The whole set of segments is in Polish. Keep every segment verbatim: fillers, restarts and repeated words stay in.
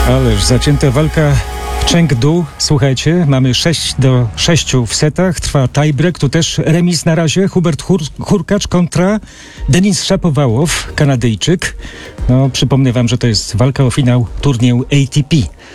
Ależ zacięta walka w Chengdu. Słuchajcie, mamy sześć do sześciu w setach. Trwa tiebreak. Tu też remis na razie. Hubert Hur- Hurkacz kontra Denis Shapovalov, Kanadyjczyk. No, przypomnę wam, że to jest walka o finał turnieju A T P.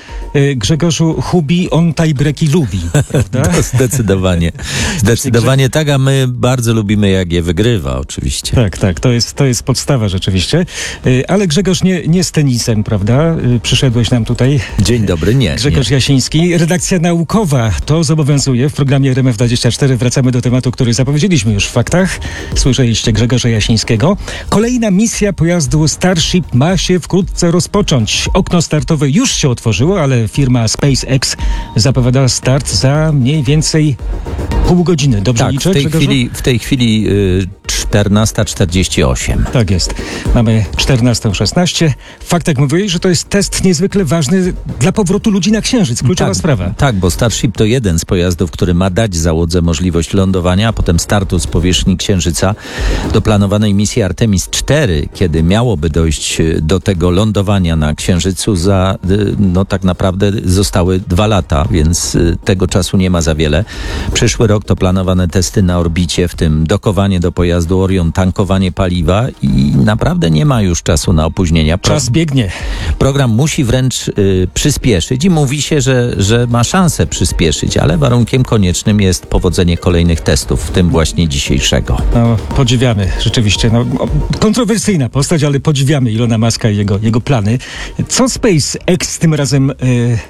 Grzegorzu, Hubi, on tiebreaki lubi, prawda? To zdecydowanie. Zdecydowanie tak, a my bardzo lubimy, jak je wygrywa, oczywiście. Tak, tak, to jest, to jest podstawa rzeczywiście. Ale Grzegorz nie, nie z tenisem, prawda? Przyszedłeś nam tutaj. Dzień dobry, nie. Grzegorz nie. Jasiński, redakcja naukowa, to zobowiązuje. W programie R M F dwadzieścia cztery wracamy do tematu, który zapowiedzieliśmy już w faktach. Słyszeliście Grzegorza Jasińskiego. Kolejna misja pojazdu Starship ma się wkrótce rozpocząć. Okno startowe już się otworzyło, ale firma SpaceX zapowiada start za mniej więcej pół godziny. Dobrze tak, liczę, w tej Grzegorzu? chwili, w tej chwili y, czternasta czterdzieści osiem. Tak jest. Mamy czternasta szesnaście. W faktach mówiłeś, że to jest test niezwykle ważny dla powrotu ludzi na Księżyc. Kluczowa tak, sprawa. Tak, bo Starship to jeden z pojazdów, który ma dać załodze możliwość lądowania, a potem startu z powierzchni Księżyca do planowanej misji Artemis cztery, kiedy miałoby dojść do tego lądowania na Księżycu, za, no tak naprawdę zostały dwa lata, więc tego czasu nie ma za wiele. Przyszły rok to planowane testy na orbicie, w tym dokowanie do pojazdu Orion, tankowanie paliwa i naprawdę nie ma już czasu na opóźnienia. Pro- Czas biegnie. Program musi wręcz y, przyspieszyć i mówi się, że, że ma szansę przyspieszyć, ale warunkiem koniecznym jest powodzenie kolejnych testów, w tym właśnie dzisiejszego. No, podziwiamy rzeczywiście. No, kontrowersyjna postać, ale podziwiamy Ilona Muska i jego, jego plany. Co SpaceX tym razem y,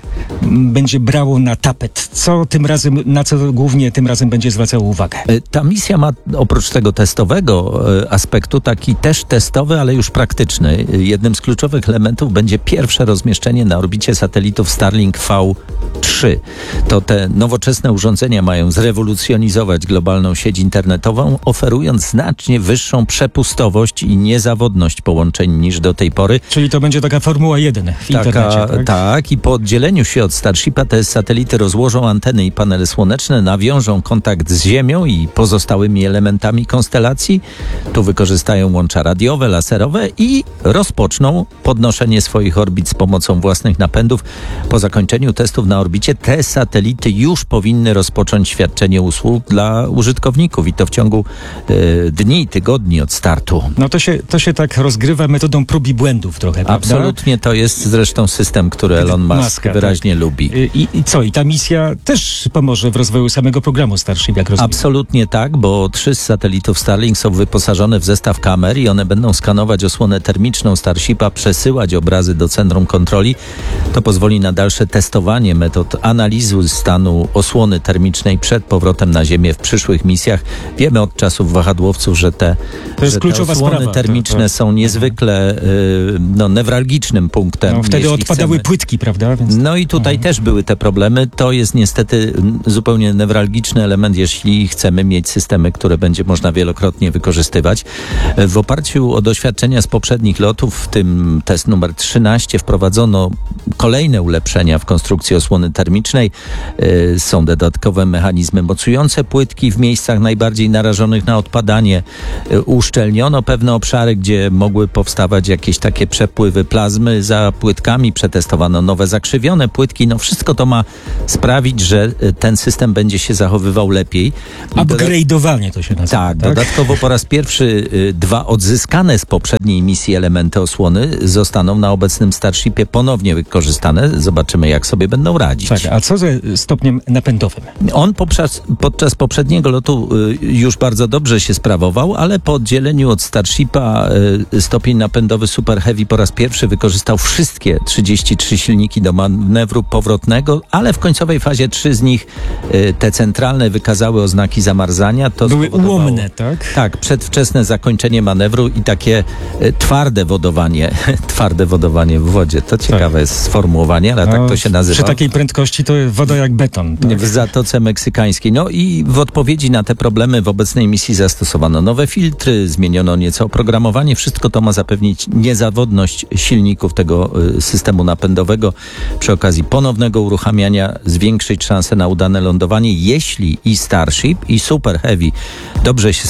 będzie brało na tapet? Co tym razem, na co głównie tym razem będzie zwracało uwagę? Y, Ta misja ma oprócz tego testowego y, aspektu taki też testowy, ale już praktyczny. Y, Jednym z kluczowych elementów będzie pierwsze rozmieszczenie na orbicie satelitów Starlink V trzy. To te nowoczesne urządzenia mają zrewolucjonizować globalną sieć internetową, oferując znacznie wyższą przepustowość i niezawodność połączeń niż do tej pory. Czyli to będzie taka Formuła jeden w internecie, tak? tak, i po oddzieleniu się od Starshipa te satelity rozłożą anteny i panele słoneczne, nawiążą kontakt z Ziemią i pozostałymi elementami konstelacji. Tu wykorzystają łącza radiowe, laserowe i rozpoczną podnoszenie swoich orbit z pomocą własnych napędów. Po zakończeniu testów na orbicie te satelity już powinny rozpocząć świadczenie usług dla użytkowników i to w ciągu y, dni, tygodni od startu. No to się, to się tak rozgrywa metodą prób i błędów trochę, prawda? Absolutnie, to jest zresztą system, który Elon Musk Muska, wyraźnie tak. lubi. I, I co? I ta misja też pomoże w rozwoju samego programu Starship, jak rozumiem. Absolutnie tak, bo trzy z satelitów Starlink są wyposażone w zestaw kamer i one będą skanować osłonę termiczną Starshipa, przesyłać obrazy do centrum kontroli. To pozwoli na dalsze testowanie metod analizy stanu osłony termicznej przed powrotem na Ziemię w przyszłych misjach. Wiemy od czasów wahadłowców, że te, to jest że kluczowa te osłony sprawa. termiczne to, to. są niezwykle y, no, newralgicznym punktem. No, wtedy jeśli odpadały chcemy. płytki, prawda? Więc... No i tutaj mhm. też były te problemy. To jest niestety zupełnie newralgiczny element, jeśli chcemy mieć systemy, które będzie można wielokrotnie wykorzystywać. W oparciu o doświadczenia z poprzednich lotów, w tym test numer trzynaście, wprowadzono kolejne ulepszenia w konstrukcji osłony termicznej. Yy, są dodatkowe mechanizmy mocujące płytki w miejscach najbardziej narażonych na odpadanie. Yy, uszczelniono pewne obszary, gdzie mogły powstawać jakieś takie przepływy plazmy za płytkami. Przetestowano nowe zakrzywione płytki. No wszystko to ma sprawić, że ten system będzie się zachowywał lepiej. Upgrade'owanie to się nazywa. Tak, tak? dodatkowo po raz pierwszy y, dwa odzyskane z poprzedniej misji elementy osłony zostaną na obecnym Starshipie ponownie wykorzystane. Zobaczymy, jak sobie będą radzić. Tak, a co ze stopniem napędowym? On podczas, podczas poprzedniego lotu y, już bardzo dobrze się sprawował, ale po oddzieleniu od Starshipa y, stopień napędowy Super Heavy po raz pierwszy wykorzystał wszystkie trzydzieści trzy silniki do manewru powrotnego, ale w końcowej fazie trzy z nich, y, te centralne, wykazały oznaki zamarzania. To Były ułomne, tak? Tak, przedwczesne zakończenie manewru i takie y, twarde wodowanie, twarde wodowanie w wodzie. To ciekawe tak. jest sformułowanie, ale no, tak to się nazywa. Przy takiej prędkości to woda jak beton. Tak? W Zatoce Meksykańskiej. No i w odpowiedzi na te problemy w obecnej misji zastosowano nowe filtry, zmieniono nieco oprogramowanie. Wszystko to ma zapewnić niezawodność silników tego y, systemu napędowego. Przy okazji ponownego uruchamiania zwiększyć szanse na udane lądowanie, jeśli i Starship, i Super Heavy dobrze się sprawią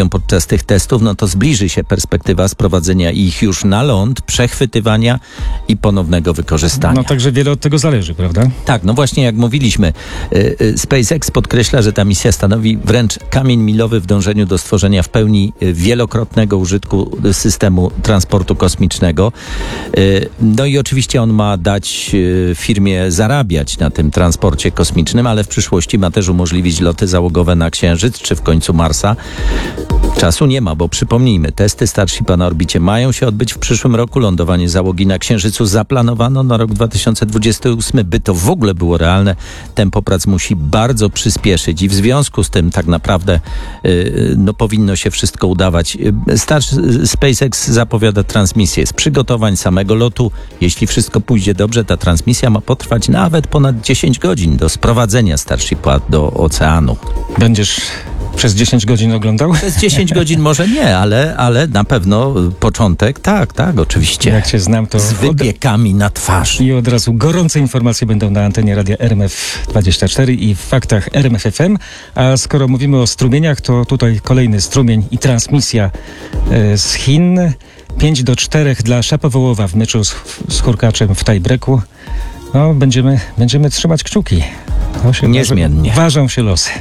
podczas tych testów, no to zbliży się perspektywa sprowadzenia ich już na ląd, przechwytywania i ponownego wykorzystania. No także wiele od tego zależy, prawda? Tak, no właśnie jak mówiliśmy, y, y, SpaceX podkreśla, że ta misja stanowi wręcz kamień milowy w dążeniu do stworzenia w pełni y, wielokrotnego użytku systemu transportu kosmicznego. Y, no i oczywiście on ma dać y, firmie zarabiać na tym transporcie kosmicznym, ale w przyszłości ma też umożliwić loty załogowe na Księżyc czy w końcu Marsa. Czasu nie ma, bo przypomnijmy, testy Starshipa na orbicie mają się odbyć w przyszłym roku. Lądowanie załogi na Księżycu zaplanowano na rok dwa tysiące dwudziesty ósmy. By to w ogóle było realne, tempo prac musi bardzo przyspieszyć i w związku z tym tak naprawdę yy, no, powinno się wszystko udawać. Star SpaceX zapowiada transmisję z przygotowań samego lotu. Jeśli wszystko pójdzie dobrze, ta transmisja ma potrwać nawet ponad dziesięć godzin do sprowadzenia Starshipa do oceanu. Będziesz przez dziesięć godzin oglądał? Przez dziesięć godzin może nie, ale, ale na pewno początek tak, tak, oczywiście. Jak cię znam, to... Z wypiekami na twarz. I od razu gorące informacje będą na antenie radia R M F dwadzieścia cztery i w faktach R M F F M. A skoro mówimy o strumieniach, to tutaj kolejny strumień i transmisja e, z Chin. pięć do czterech dla Szapowołowa w meczu z, z Hurkaczem w tiebreaku. No, będziemy, będziemy trzymać kciuki. To się Niezmiennie. Ważą, ważą się losy.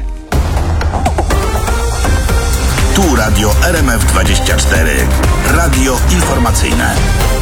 Tu Radio R M F dwadzieścia cztery. Radio informacyjne.